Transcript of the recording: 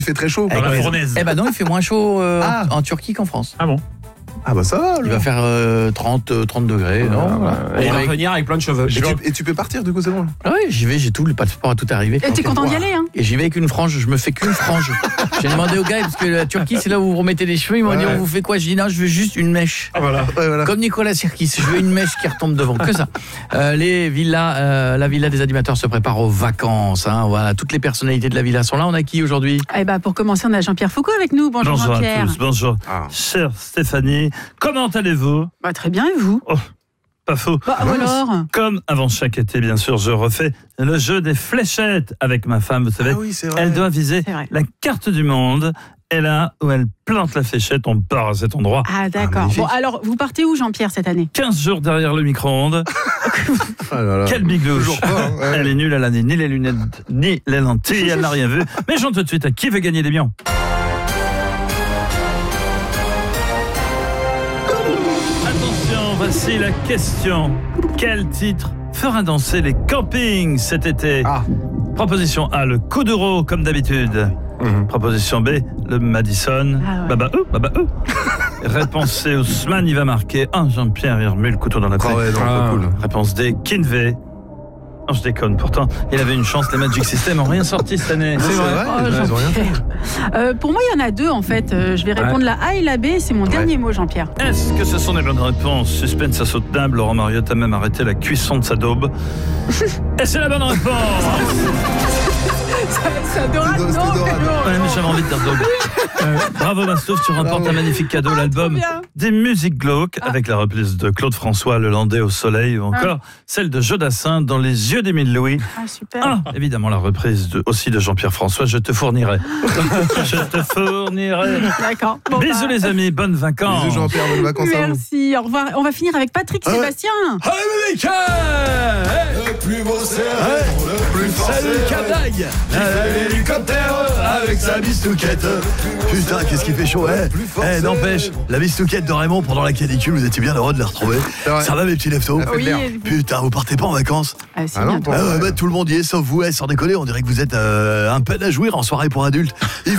Il fait très chaud. Dans la fournaise. Eh ben non, il fait moins chaud en Turquie qu'en France. Ah bon? Ah bah ça va. Il va faire 30 degrés. Et il va revenir avec plein de cheveux. Et tu peux partir du coup, c'est bon. Ah oui, j'y vais, j'ai tout, le passeport a tout arrivé. Et t'es content d'y aller, hein? Et j'y vais avec une frange, je me fais qu'une frange. J'ai demandé au gars, parce que la Turquie, c'est là où vous remettez les cheveux, ils m'ont dit, on vous fait quoi? J'ai dit, non, je veux juste une mèche. Ah voilà. Comme Nicolas Sirkis, je veux une mèche qui retombe devant, que ça. Les villas, la villa des animateurs se prépare aux vacances. Hein, voilà, toutes les personnalités de la villa sont là. On a qui aujourd'hui? Eh ben, pour commencer, on a Jean-Pierre Foucault avec nous. Bonjour Jean-Pierre. À tous, bonjour. Chère Stéphanie, comment allez-vous? Bah, très bien, et vous? Oh, pas faux. Bah, alors? Comme avant chaque été, bien sûr, je refais le jeu des fléchettes avec ma femme. Vous savez, oui, c'est vrai. elle doit viser C'est vrai. la carte du monde. Et là où elle plante la fléchette, on part à cet endroit. Ah, d'accord. Bon, alors, vous partez où, Jean-Pierre, cette année? 15 jours derrière le micro-ondes. Ah là là. Quelle biglouche. Toujours pas, hein, ouais. Elle est nulle, elle a ni les lunettes, ni les lentilles, elle n'a rien vu. Mais j'en tout de suite à qui veut gagner des millions. Attention, voici la question. Quel titre fera danser les campings cet été? Proposition A, le Kuduro, comme d'habitude. Proposition B, le Madison. Ah ouais. Baba. Réponse C, Ousmane, il va marquer. Jean-Pierre, il remue le couteau dans la plaie. Ah ouais, non, pas cool. Réponse D, Kinvey. Non, je déconne. Pourtant, il avait une chance. Les Magic System n'ont rien sorti cette année. C'est vrai. Oh, Ils ont rien fait. Jean-Pierre. Pour moi, il y en a deux, en fait. Je vais répondre la A et la B. C'est mon dernier mot, Jean-Pierre. Est-ce que ce sont des bonnes réponses? Suspense insoutenable. Laurent Mariotte a même arrêté la cuisson de sa daube. Et c'est la bonne réponse. C'est adorable, C'est non? adorable. Ouais, mais j'avais envie de dire daube. Bravo Mastouf, tu remportes un magnifique cadeau, l'album bien. des musiques glauques, avec la reprise de Claude François, Le Landais au soleil, ou encore celle de Jodassin, Dans les yeux d'Émile Louis. Ah, super. Évidemment la reprise aussi de Jean-Pierre François, Je te fournirai. Je te fournirai. D'accord. Bon, Bisous les amis, bonnes vacances. Bisous Jean-Pierre, bonnes vacances à vous. Merci, au revoir. On va finir avec Patrick Sébastien. Le plus beau cerf, le plus fort cerf, qui fait l'hélicoptère avec sa bistouquette. Putain, qu'est-ce qui fait chaud, n'empêche, la bistouquette de Raymond pendant la canicule, vous étiez bien heureux de la retrouver. Ça va mes petits leftos? Ça fait bien. Putain, vous partez pas en vacances? C'est Ah non, bientôt. pour- Tout le monde y est, sauf vous, sans déconner, on dirait que vous êtes un peine à jouir en soirée pour adultes.